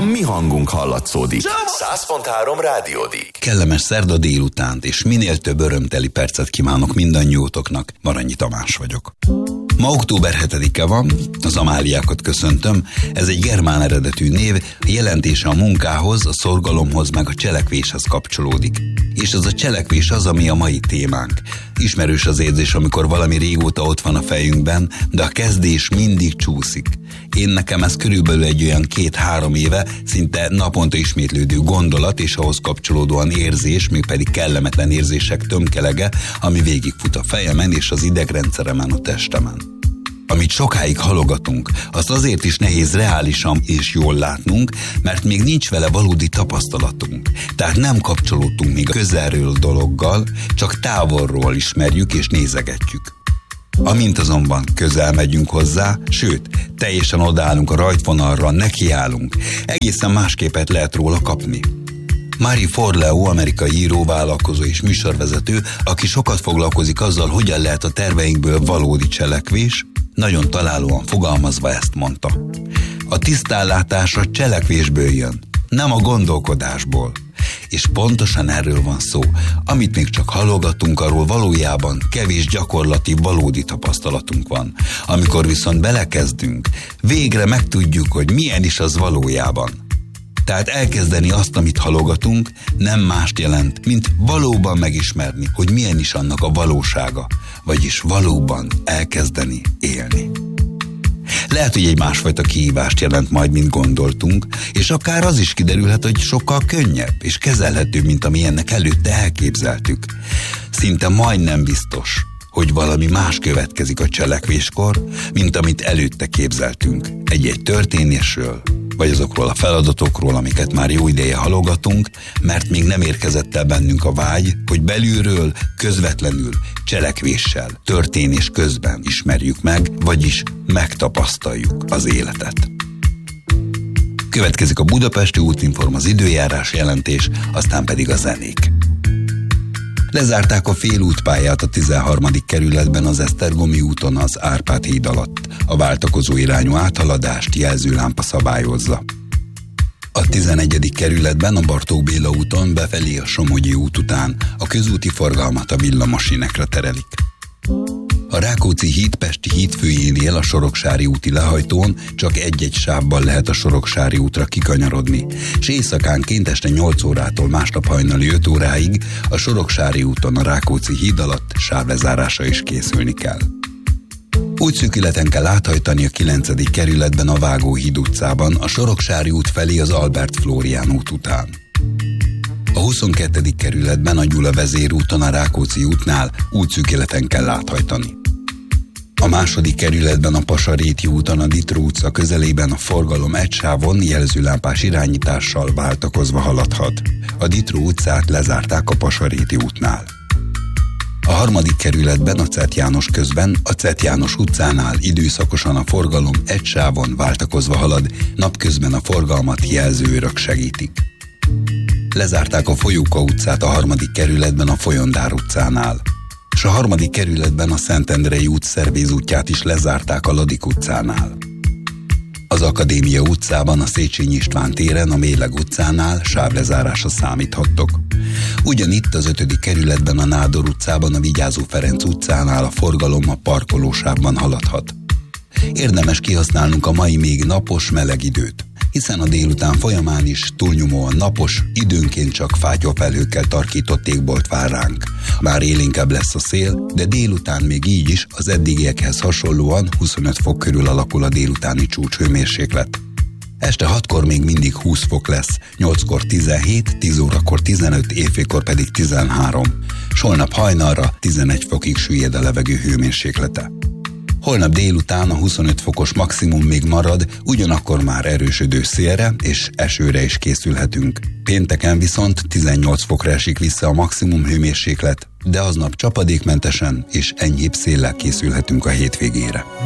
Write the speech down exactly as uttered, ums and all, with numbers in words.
mi hangunk hallatszódik. száz pont három Rádiódik. Kellemes szerda délutánt és minél több örömteli percet kívánok mindannyiótoknak. Baranyi Tamás vagyok. Ma október hetedike van, az Amáliákat köszöntöm. Ez egy germán eredetű név, a jelentése a munkához, a szorgalomhoz, meg a cselekvéshez kapcsolódik. És ez a cselekvés az, ami a mai témánk. Ismerős az érzés, amikor valami régóta ott van a fejünkben, de a kezdés mindig csúszik. Én nekem ez körülbelül egy olyan két-három éve szinte naponta ismétlődő gondolat és ahhoz kapcsolódóan érzés, mégpedig kellemetlen érzések tömkelege, ami végigfut a fejemen és az idegrendszeremen, a testemen. Amit sokáig halogatunk, azt azért is nehéz reálisan és jól látnunk, mert még nincs vele valódi tapasztalatunk. Tehát nem kapcsolódtunk még a közelről a dologgal, csak távolról ismerjük és nézegetjük. Amint azonban közel megyünk hozzá, sőt, teljesen odaállunk a rajtvonalra, nekiállunk, egészen más képet lehet róla kapni. Marie Forleo, amerikai író, vállalkozó és műsorvezető, aki sokat foglalkozik azzal, hogyan lehet a terveinkből valódi cselekvés, nagyon találóan fogalmazva ezt mondta. A tisztállátás a cselekvésből jön, nem a gondolkodásból. És pontosan erről van szó. Amit még csak halogatunk, arról valójában kevés gyakorlati, valódi tapasztalatunk van. Amikor viszont belekezdünk, végre megtudjuk, hogy milyen is az valójában. Tehát elkezdeni azt, amit halogatunk, nem mást jelent, mint valóban megismerni, hogy milyen is annak a valósága, vagyis valóban elkezdeni élni. Lehet, hogy egy másfajta kihívást jelent majd, mint gondoltunk, és akár az is kiderülhet, hogy sokkal könnyebb és kezelhető, mint ami ennek előtte elképzeltük. Szinte majdnem biztos, hogy valami más következik a cselekvéskor, mint amit előtte képzeltünk. Egy-egy történésről, vagy azokról a feladatokról, amiket már jó ideje halogatunk, mert még nem érkezett el bennünk a vágy, hogy belülről, közvetlenül, cselekvéssel, történés közben ismerjük meg, vagyis megtapasztaljuk az életet. Következik a Budapesti Útinform, az időjárás jelentés, aztán pedig a zenék. Lezárták a félútpályát a tizenharmadik kerületben az Esztergomi úton az Árpád híd alatt. A váltakozó irányú áthaladást jelzőlámpa szabályozza. A tizenegyedik kerületben a Bartók Béla úton befelé a Somogyi út után a közúti forgalmat a villamosinekre terelik. A Rákóczi híd Pesti hídfőjénél a Soroksári úti lehajtón csak egy-egy sávban lehet a Soroksári útra kikanyarodni, és éjszakánként este nyolc órától másnap hajnali öt óráig a Soroksári úton a Rákóczi híd alatt sávlezárása is készülni kell. Úgy szűkületen kell áthajtani a kilencedik kerületben a Vágóhíd utcában a Soroksári út felé az Albert Flórián út után. A huszonkettedik kerületben a Gyula vezérúton a Rákóczi útnál útszűkületen kell áthajtani. A második kerületben a Pasaréti úton a Ditró utca közelében a forgalom egy sávon jelzőlámpás irányítással váltakozva haladhat. A Ditró utcát lezárták a Pasaréti útnál. A harmadik kerületben a Czett János közben a Czett János utcánál időszakosan a forgalom egy sávon váltakozva halad, napközben a forgalmat jelzőőrök segítik. Lezárták a Folyóka utcát a harmadik kerületben a Folyondár utcánál. És a harmadik kerületben a Szentendrei út Szervéz útját is lezárták a Ladik utcánál. Az Akadémia utcában a Széchenyi István téren a Méleg utcánál sávlezárásra számíthattok. Ugyanitt az ötödik kerületben a Nádor utcában a Vigyázó Ferenc utcánál a forgalom a parkolósávban haladhat. Érdemes kihasználnunk a mai még napos, meleg időt, hiszen a délután folyamán is túlnyomóan napos, időnként csak fátyolfelhőkkel tarkított égbolt vár ránk. Bár élénkebb lesz a szél, de délután még így is az eddigiekhez hasonlóan huszonöt fok körül alakul a délutáni csúcshőmérséklet. Este hatkor még mindig húsz fok lesz, nyolckor tizenhét, tíz órakor tizenöt, éjfélkor pedig tizenhárom. S holnap hajnalra tizenegy fokig süllyed a levegő hőmérséklete. Holnap délután a huszonöt fokos maximum még marad, ugyanakkor már erősödő szélre és esőre is készülhetünk. Pénteken viszont tizennyolc fokra esik vissza a maximum hőmérséklet, de aznap csapadékmentesen és enyhébb széllel készülhetünk a hétvégére.